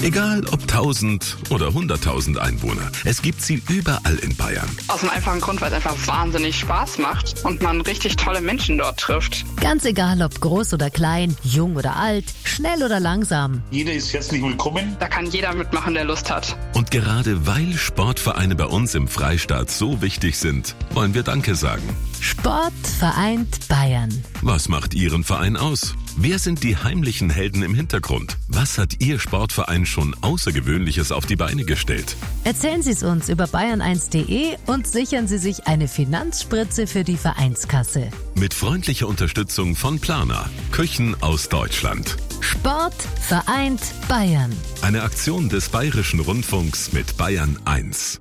Egal ob 1000 oder 100.000 Einwohner, es gibt sie überall in Bayern. Aus dem einfachen Grund, weil es einfach wahnsinnig Spaß macht und man richtig tolle Menschen dort trifft. Ganz egal, ob groß oder klein, jung oder alt, schnell oder langsam. Jeder ist herzlich willkommen. Da kann jeder mitmachen, der Lust hat. Und gerade weil Sportvereine bei uns im Freistaat so wichtig sind, wollen wir Danke sagen. Sport vereint Bayern. Was macht Ihren Verein aus? Wer sind die heimlichen Helden im Hintergrund? Was hat Ihr Sportverein schon Außergewöhnliches auf die Beine gestellt? Erzählen Sie es uns über bayern1.de und sichern Sie sich eine Finanzspritze für die Vereinskasse. Mit freundlicher Unterstützung von Plana, Küchen aus Deutschland. Sport vereint Bayern. Eine Aktion des Bayerischen Rundfunks mit Bayern 1.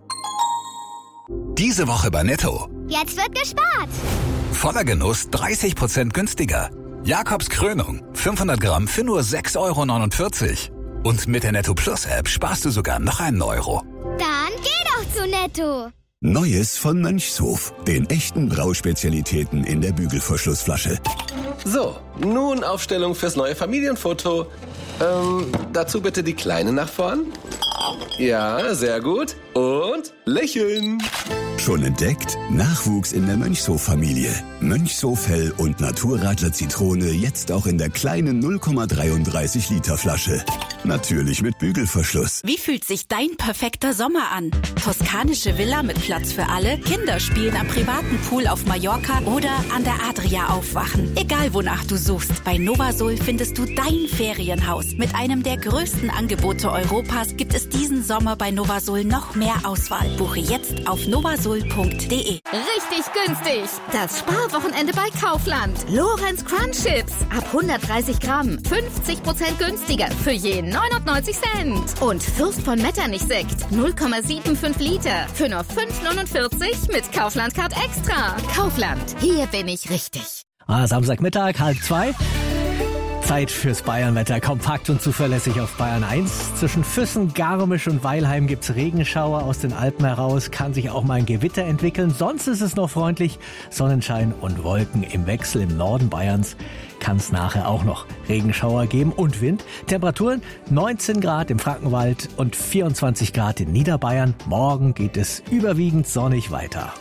Diese Woche bei Netto. Jetzt wird gespart. Voller Genuss 30% günstiger. Jakobs Krönung, 500 Gramm für nur 6,49 €. Und mit der Netto Plus App sparst du sogar noch einen Euro. Dann geh doch zu Netto. Neues von Mönchshof, den echten Brauspezialitäten in der Bügelverschlussflasche. So, nun Aufstellung fürs neue Familienfoto. Dazu bitte die Kleine nach vorn. Ja, sehr gut. Und lächeln. Schon entdeckt? Nachwuchs in der Mönchshof-Familie. Mönchshof Hell und Naturradler Zitrone jetzt auch in der kleinen 0,33 Liter Flasche. Natürlich mit Bügelverschluss. Wie fühlt sich dein perfekter Sommer an? Toskanische Villa mit Platz für alle, Kinder spielen am privaten Pool auf Mallorca oder an der Adria aufwachen. Egal wonach du suchst, bei Novasol findest du dein Ferienhaus. Mit einem der größten Angebote Europas gibt es diesen Sommer bei Novasol noch mehr Auswahl. Buche jetzt auf novasol.de. Richtig günstig. Das Sparwochenende bei Kaufland. Lorenz Crunch Chips. Ab 130 Gramm. 50% günstiger für je 99 Cent. Und Fürst von Metternich Sekt. 0,75 Liter. Für nur 5,49 mit Kaufland Card Extra. Kaufland. Hier bin ich richtig. Samstagmittag, 1:30. Zeit fürs Bayernwetter, kompakt und zuverlässig auf Bayern 1. Zwischen Füssen, Garmisch und Weilheim gibt's Regenschauer aus den Alpen heraus, kann sich auch mal ein Gewitter entwickeln. Sonst ist es noch freundlich, Sonnenschein und Wolken im Wechsel. Im Norden Bayerns kann es nachher auch noch Regenschauer geben und Wind. Temperaturen 19 Grad im Frankenwald und 24 Grad in Niederbayern. Morgen geht es überwiegend sonnig weiter.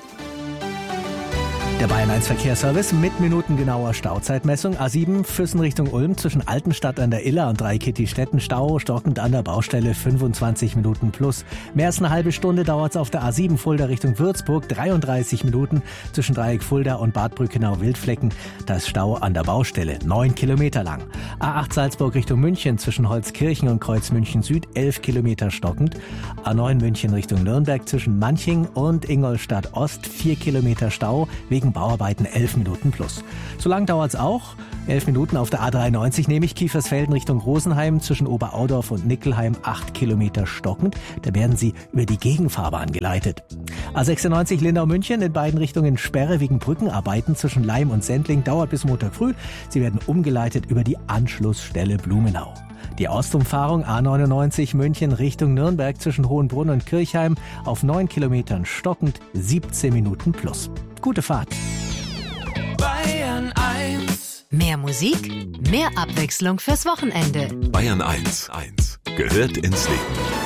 Der Bayern 1 Verkehrsservice mit minutengenauer Stauzeitmessung. A7 Füssen Richtung Ulm zwischen Altenstadt an der Iller und Dreikitti-Stetten Stau, stockend an der Baustelle 25 Minuten plus. Mehr als eine halbe Stunde dauert es auf der A7 Fulda Richtung Würzburg, 33 Minuten zwischen Dreieck Fulda und Bad Brückenau-Wildflecken. Da ist Stau an der Baustelle, 9 Kilometer lang. A8 Salzburg Richtung München zwischen Holzkirchen und Kreuz München Süd, 11 Kilometer stockend. A9 München Richtung Nürnberg zwischen Manching und Ingolstadt Ost, 4 Kilometer Stau wegen Bauarbeiten, 11 Minuten plus. So lang dauert es auch. 11 Minuten auf der A93 nehme ich Kiefersfelden Richtung Rosenheim zwischen Oberaudorf und Nickelheim, 8 Kilometer stockend. Da werden Sie über die Gegenfahrbahn geleitet. A96 Lindau-München in beiden Richtungen Sperre wegen Brückenarbeiten zwischen Laim und Sendling, dauert bis Montag früh. Sie werden umgeleitet über die Anschlussstelle Blumenau. Die Ostumfahrung A99 München Richtung Nürnberg zwischen Hohenbrunn und Kirchheim auf 9 Kilometern stockend, 17 Minuten plus. Gute Fahrt. Bayern 1. Mehr Musik, mehr Abwechslung fürs Wochenende. Bayern 1 gehört ins Leben.